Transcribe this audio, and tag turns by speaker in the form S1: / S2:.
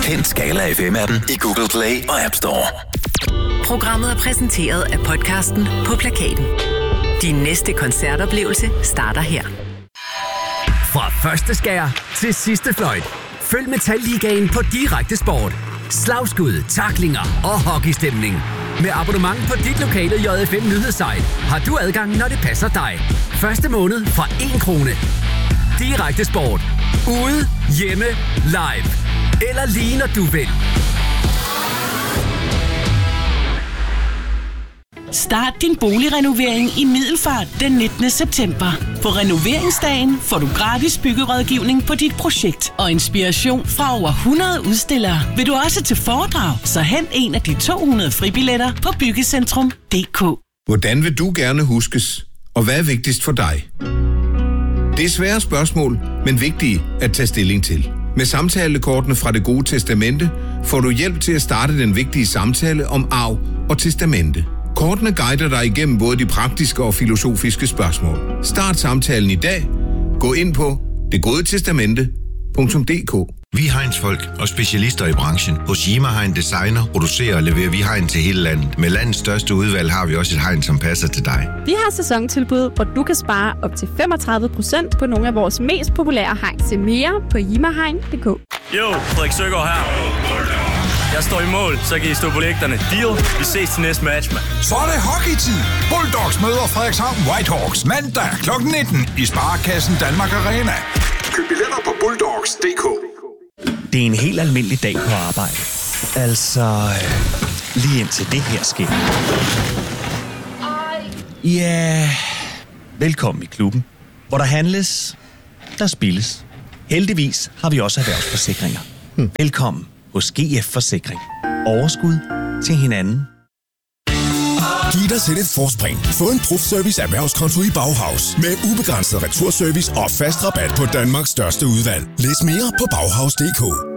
S1: Hent Skala FM-appen i Google Play og App Store.
S2: Programmet er præsenteret af podcasten På Plakaten. Din næste koncertoplevelse starter her.
S3: Fra første skær til sidste fløjt. Følg Metalligaen på Direkte Sport. Slagskud, tacklinger og hockeystemning. Med abonnement på dit lokale JFM nyhedssite har du adgang, når det passer dig. Første måned fra 1 krone. Direkte Sport. Ude, hjemme, live. Eller lige når du vil.
S4: Start din boligrenovering i Middelfart den 19. september. På renoveringsdagen får du gratis byggerådgivning på dit projekt og inspiration fra over 100 udstillere. Vil du også til foredrag, så hent en af de 200 fribilletter på Byggecentrum.dk.
S5: Hvordan vil du gerne huskes? Og hvad er vigtigst for dig? Det er svære spørgsmål, men vigtige at tage stilling til. Med samtalekortene fra Det Gode Testamente får du hjælp til at starte den vigtige samtale om arv og testamente. Kortene guider dig igennem både de praktiske og filosofiske spørgsmål. Start samtalen i dag. Gå ind på detgodetestamente.dk.
S6: Vi Heinz-folk og specialister i branchen. Hos Yima Hein designer, producerer og leverer vi Hein til hele landet. Med landets største udvalg har vi også et Hein, som passer til dig.
S7: Vi har sæsontilbud, hvor du kan spare op til 35% på nogle af vores mest populære Hein. Se mere på yimahein.dk.
S8: Jo, Frederik Søgaard her. Jeg står i mål, så kan I stå på lægterne. Deal. Vi ses til næste match, mand.
S9: Så er det hockeytid. Bulldogs møder Frederikshavn Whitehawks mandag kl. 19 i Sparekassen Danmark Arena. Køb billetter på bulldogs.dk.
S10: Det er en helt almindelig dag på arbejde. Altså, lige indtil det her sker. Ja, velkommen i klubben, hvor der handles, der spilles. Heldigvis har vi også erhvervsforsikringer. Velkommen hos GF Forsikring. Overskud til hinanden.
S11: Giv dig selv et forspring. Få en Prof-service erhvervskonto i Bauhaus. Med ubegrænset returservice og fast rabat på Danmarks største udvalg. Læs mere på Bauhaus.dk.